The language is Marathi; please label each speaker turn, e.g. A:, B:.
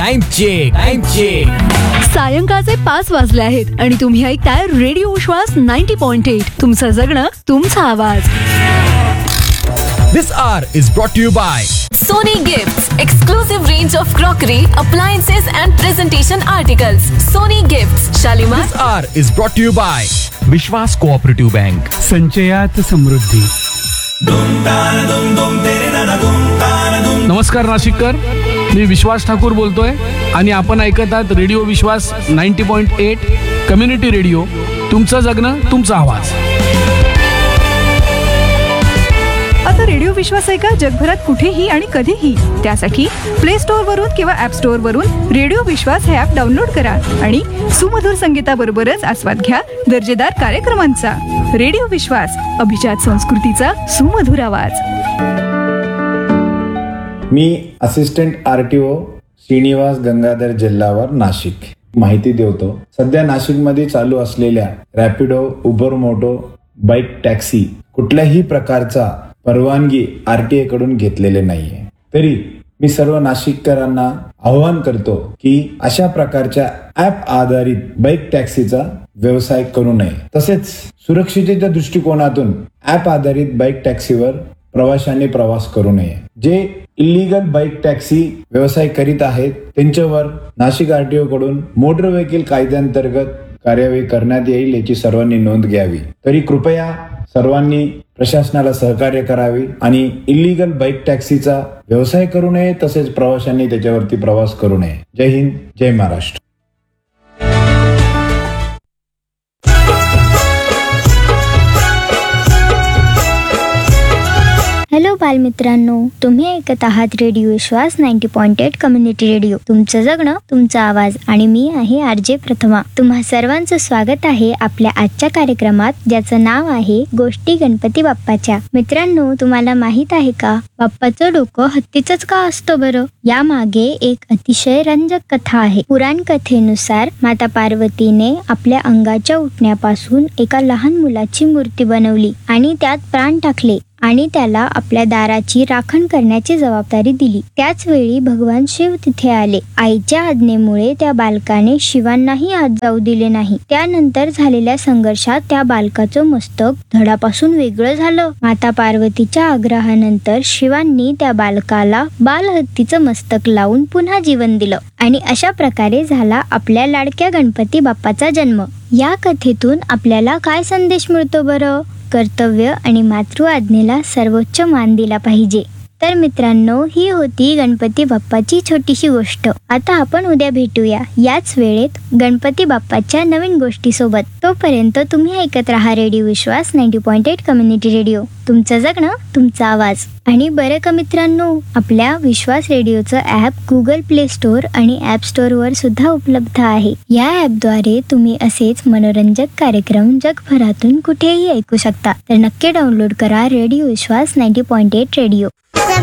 A: Time check.
B: सायंकाळचे 5 वाजले आहेत आणि तुम्ही ऐकताय रेडिओ विश्वास 90.8. तुमचं जगणं तुमचा आवाज.
A: This hour is brought to you by
C: Sony Gifts, exclusive range of crockery, appliances and presentation articles. Sony Gifts, Shalimar.
A: This hour is brought to you by Vishwas Cooperative Bank.
D: संचयात समृद्धी.
E: नमस्कार नाशिककर, मी विश्वास ठाकूर बोलतोय आणि आपण ऐकत आहात रेडिओ विश्वास 90.8 कम्युनिटी रेडिओ. तुमचं जगणं तुमचा आवाज.
B: आता रेडिओ विश्वास ऐका जगभरात कुठेही आणि कधीही. त्यासाठी प्ले स्टोअर वरून किंवा ऍप स्टोअर वरून रेडिओ विश्वास हे ऍप डाउनलोड करा आणि सुमधुर संगीताबरोबरच आस्वाद घ्या दर्जेदार कार्यक्रमांचा. रेडिओ विश्वास, अभिजात संस्कृतीचा सुमधुर आवाज.
F: मी असिस्टंट RTO श्रीनिवास गंगाधर जिल्हावर नाशिक माहिती देवतो. सध्या नाशिकमध्ये चालू असलेल्या Rapido, Uber motor, bike taxi कुठल्याही प्रकारचा परवानगी RTA कडून घेतलेले नाहीये. तरी मी सर्व नाशिककरांना आवाहन करतो की अशा प्रकारच्या ऍप आधारित बाईक टॅक्सीचा व्यवसाय करू नये. तसेच सुरक्षिततेच्या दृष्टिकोनातून ऍप आधारित बाईक टॅक्सीवर प्रवाशांनी प्रवास करू नये. जे इलिगल बाईक टॅक्सी व्यवसाय करीत आहेत त्यांच्यावर नाशिक RTO कडून मोटर व्हेकल कायद्याअंतर्गत कार्यवाही करण्यात येईल याची सर्वांनी नोंद घ्यावी. तरी कृपया सर्वांनी प्रशासनाला सहकार्य करावे आणि इलिगल बाईक टॅक्सीचा व्यवसाय करू नये. तसेच प्रवाशांनी त्याच्यावरती प्रवास करू नये. जय हिंद, जय महाराष्ट्र.
G: हॅलो बालमित्रांनो, तुम्ही ऐकत आहात रेडिओ विश्वास 90.8 कम्युनिटी रेडिओ. तुमचं जगणं तुमचा आवाज आणि मी आहे RJ प्रथमा. तुम्हा सर्वांचं स्वागत आहे आपल्या आजच्या कार्यक्रमात, ज्याचं नाव आहे गोष्टी गणपती बाप्पाच्या. मित्रांनो, तुम्हाला माहित आहे का बाप्पाचं डोकं हत्तीचंच का असतं बरं? यामागे एक अतिशय रंजक कथा आहे. पुराण कथेनुसार माता पार्वतीने आपल्या अंगाच्या उठण्यापासून एका लहान मुलाची मूर्ती बनवली आणि त्यात प्राण टाकले आणि त्याला आपल्या दाराची राखण करण्याची जबाबदारी दिली. त्याच वेळी भगवान शिव तिथे आले. आईच्या आज्ञेमुळे त्या बालकाने शिवांनाही आत जाऊ दिले नाही. त्यानंतर झालेल्या संघर्षात त्या बालकाचं मस्तक धडापासून वेगळं झालं. माता पार्वतीच्या आग्रहानंतर शिवांनी त्या बालकाला बालहत्तीचं मस्तक लावून पुन्हा जीवन दिलं आणि अशा प्रकारे झाला आपल्या लाडक्या गणपती बाप्पाचा जन्म. या कथेतून आपल्याला काय संदेश मिळतो बरं? कर्तव्य आणि मातृ आज्ञेला सर्वोच्च मान दिला पाहिजे. तर मित्रांनो, ही होती गणपती बाप्पाची छोटीशी गोष्ट. आता आपण उद्या भेटूया याच वेळेत गणपती बाप्पाच्या नवीन गोष्टी सोबत. तोपर्यंत तुम्ही ऐकत राहा रेडिओ विश्वास 90.8 कम्युनिटी रेडिओ. तुमचं जगणं तुमचा आवाज. आणि बरं का मित्रांनो, आपल्या विश्वास रेडिओचं ॲप गुगल प्ले स्टोअर आणि ॲप स्टोअरवर सुद्धा उपलब्ध आहे. या ॲपद्वारे तुम्ही असेच मनोरंजक कार्यक्रम जगभरातून कुठेही ऐकू शकता. तर नक्की डाउनलोड करा रेडिओ विश्वास 90.8 रेडिओ.